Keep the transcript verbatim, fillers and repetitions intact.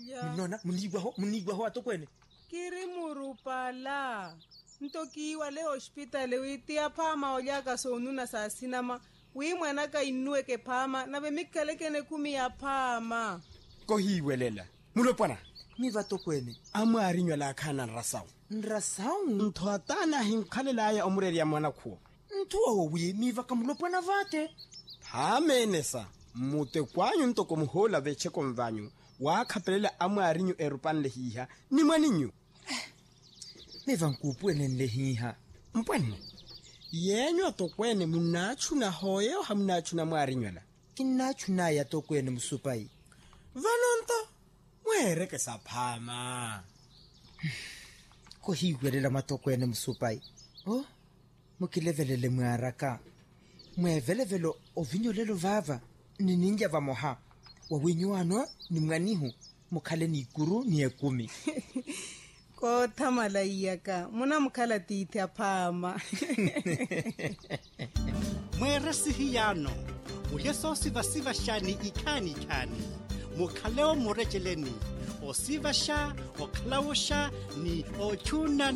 Nona munigwa ho munigwa ho atokwene. Kiri murupala. Ntokiwa le hospital witia phama olyaka sonuna sa sinama. Wi mwana ka innuwe ke phama na be mikalekene kumi ya phama. Ko hiwelela. Mulopana. Miva tokwene. Amu arinywa la khana rasao. Nrasao Nthwatana hinkhalela ya omureri ya mwana khuo. Nthuwa wo wi miva ka mulopana vate. Hamenesa. Mute kwanyu ntoko muhola veche komvanyu. Wakhapelela amu arinyu erupanle hiha. Ni mwaninyu. Miva nkupwene nlehiha. Mpwene. Yenyo tokwene munachu na hoyo hamunachu na mwarinywela. Kinachu na ya tokwene musupai. Vanonto. Mwereke sa phama. Ko hiwelela matokwene musupai. Oh, mukilevelele mwaraka. Mwevelevelo ovinyolelo vava. Ni ninja va moha. Wawinyo ano ni mganihu. Mukhale ni ikuru ni ekumi. Ko thamala iyaka. Muna mukhala titi ya phama. Mweresi hiyano. Muheso siva siva shani ikani ikani. Mukhaleo murejeleni. O siva sha, o klawo sha, ni o chuna